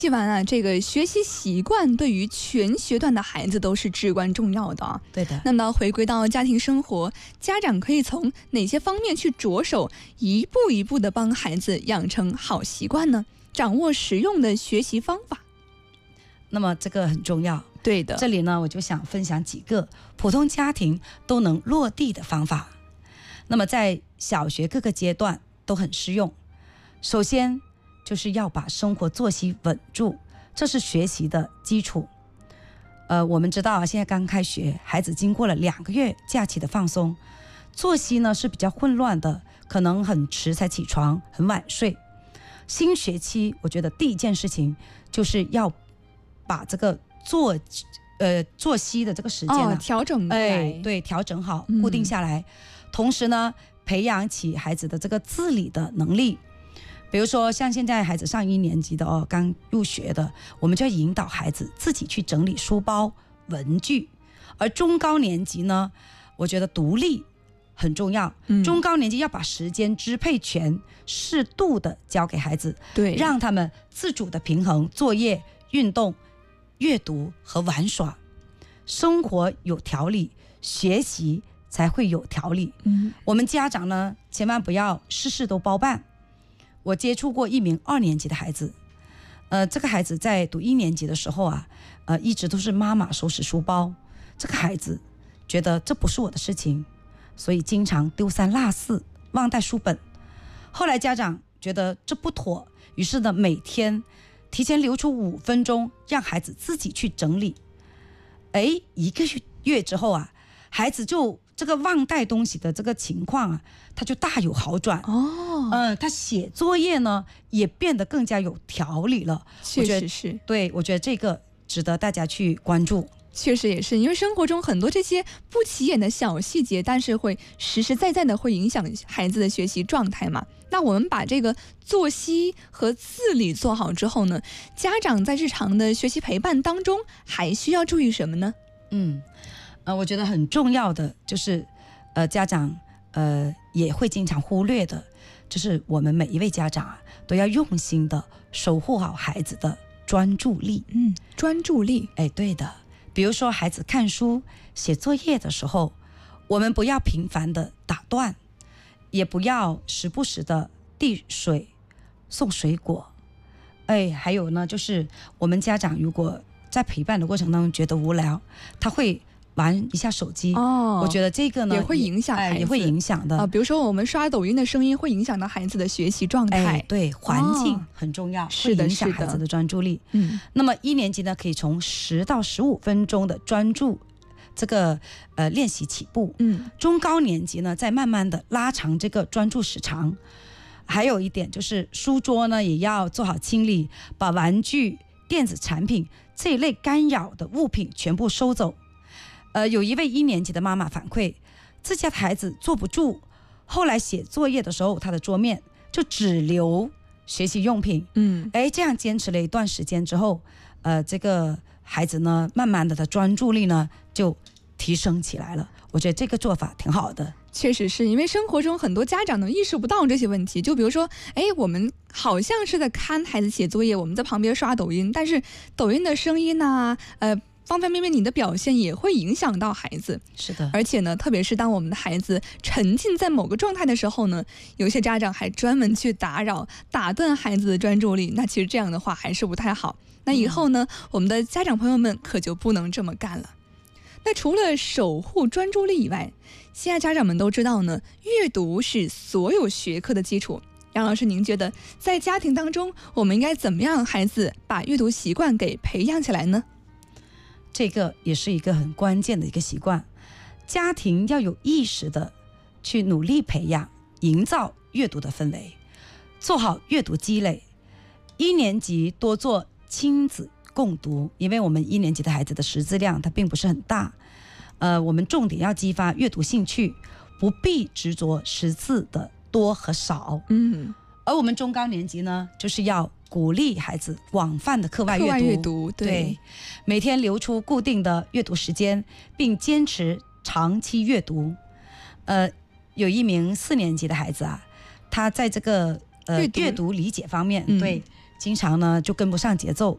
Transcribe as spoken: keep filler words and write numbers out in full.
记完啊，这个学习习惯对于全学段的孩子都是至关重要的啊。 对的。 那么回归到家庭生活，家长可以从哪些方面去着手，一步一步的帮孩子养成好习惯呢？掌握实用的学习方法。 那么这个很重要。 对的。 这里呢，我就想分享几个普通家庭都能落地的方法。那么在小学各个阶段都很适用。首先就是要把生活作息稳住，这是学习的基础。呃，我们知道啊，现在刚开学，孩子经过了两个月假期的放松，作息呢是比较混乱的，可能很迟才起床，很晚睡。新学期，我觉得第一件事情就是要把这个作呃作息的这个时间呢、 哦、调整过来， 哎，对，调整好，固定下来。嗯、同时呢，培养起孩子的这个自理的能力。比如说像现在孩子上一年级的哦，刚入学的，我们就要引导孩子自己去整理书包文具。而中高年级呢，我觉得独立很重要、嗯、中高年级要把时间支配权适度的交给孩子， 对， 让他们自主的平衡作业、运动、阅读和玩耍。生活有条理，学习才会有条理、嗯、我们家长呢，千万不要事事都包办。我接触过一名二年级的孩子，呃，这个孩子在读一年级的时候啊，呃，一直都是妈妈收拾书包。这个孩子觉得这不是我的事情，所以经常丢三落四，忘带书本。后来家长觉得这不妥，于是呢，每天提前留出五分钟，让孩子自己去整理。哎，一个月之后啊，孩子就这个忘带东西的这个情况啊，他就大有好转哦。嗯，他写作业呢也变得更加有条理了。 确实是， 对，我觉得这个值得大家去关注。 确实也是，因为生活中很多这些不起眼的小细节，但是会实实在在的会影响孩子的学习状态嘛。那我们把这个作息和自理做好之后呢，家长在日常的学习陪伴当中还需要注意什么呢？ 嗯。呃，我觉得很重要的就是，呃，家长呃也会经常忽略的，就是我们每一位家长啊，都要用心的守护好孩子的专注力。 嗯，专注力， 哎，对的。比如说孩子看书、写作业的时候，我们不要频繁的打断，也不要时不时的递水、送水果。哎，还有呢，就是我们家长如果在陪伴的过程当中觉得无聊，他会玩一下手机哦，我觉得这个呢也会影响孩子、 哎，也会影响的啊。比如说我们刷抖音的声音会影响到孩子的学习状态， 哎、对，环境很重要， 是的， 会影响孩子的专注力。 嗯， 那么一年级呢，可以从十到十五分钟的专注这个呃练习起步。嗯，中高年级呢，再慢慢的拉长这个专注时长。还有一点就是书桌呢也要做好清理，把玩具、电子产品这一类干扰的物品全部收走。呃，有一位一年级的妈妈反馈，自家的孩子坐不住，后来写作业的时候，他的桌面就只留学习用品。嗯，哎，这样坚持了一段时间之后，呃，这个孩子呢，慢慢的的专注力呢就提升起来了。我觉得这个做法挺好的。 确实是因为生活中很多家长呢意识不到这些问题，就比如说，哎，我们好像是在看孩子写作业，我们在旁边刷抖音，但是抖音的声音呢，呃。方方面面你的表现也会影响到孩子。 是的， 而且呢，特别是当我们的孩子沉浸在某个状态的时候呢，有些家长还专门去打扰打断孩子的专注力，那其实这样的话还是不太好。那以后呢、嗯、我们的家长朋友们可就不能这么干了。那除了守护专注力以外，现在家长们都知道呢，阅读是所有学科的基础。杨老师，您觉得在家庭当中我们应该怎么样孩子把阅读习惯给培养起来呢？ 这个也是一个很关键的一个习惯，家庭要有意识的去努力培养、营造阅读的氛围，做好阅读积累。一年级多做亲子共读，因为我们一年级的孩子的识字量它并不是很大，呃，我们重点要激发阅读兴趣，不必执着识字的多和少。嗯，而我们中高年级呢，就是要鼓励孩子广泛的课外阅读， 课外阅读 对, 对，每天留出固定的阅读时间，并坚持长期阅读。呃，有一名四年级的孩子啊，他在这个呃阅读理解方面，嗯、对，经常呢就跟不上节奏，